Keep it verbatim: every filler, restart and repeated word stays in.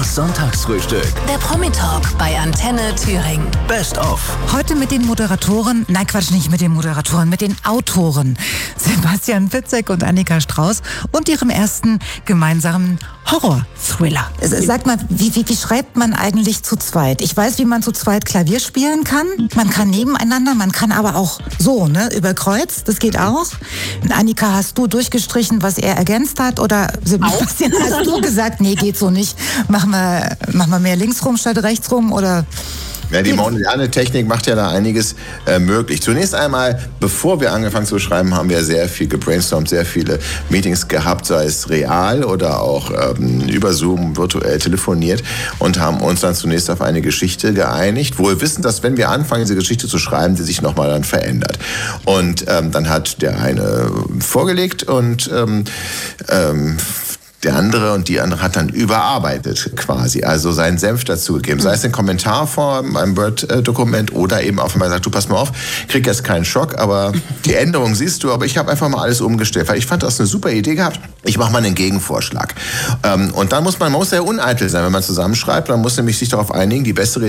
Das Sonntagsfrühstück. Der Promi-Talk bei Antenne Thüringen. Best of. Heute mit den Moderatoren, nein Quatsch, nicht mit den Moderatoren, mit den Autoren. Sebastian Fitzek und Annika Strauß und ihrem ersten gemeinsamen Horror-Thriller. Sag mal, wie, wie, wie schreibt man eigentlich zu zweit? Ich weiß, wie man zu zweit Klavier spielen kann. Man kann nebeneinander, man kann aber auch so, ne, über Kreuz, das geht auch. Annika, hast du durchgestrichen, was er ergänzt hat? Oder Sebastian, hast du gesagt, nee, geht so nicht. Machen wir, machen wir mehr links rum statt rechts rum, oder... Ja, die moderne Technik macht ja da einiges äh, möglich. Zunächst einmal, bevor wir angefangen zu schreiben, haben wir sehr viel gebrainstormt, sehr viele Meetings gehabt, sei es real oder auch ähm, über Zoom virtuell telefoniert und haben uns dann zunächst auf eine Geschichte geeinigt, wohl wissend, dass wenn wir anfangen, diese Geschichte zu schreiben, die sich nochmal dann verändert. Und ähm, dann hat der eine vorgelegt und ähm, ähm, der andere und die andere hat dann überarbeitet quasi, also seinen Senf dazugegeben. Sei es in Kommentarform, einem Word-Dokument oder eben auch, wenn man sagt, du pass mal auf, krieg jetzt keinen Schock, aber die Änderung siehst du, aber ich habe einfach mal alles umgestellt, weil ich fand das eine super Idee gehabt. Ich mache mal einen Gegenvorschlag. Und dann muss man, man muss sehr uneitel sein, wenn man zusammenschreibt, dann muss nämlich sich darauf einigen, die bessere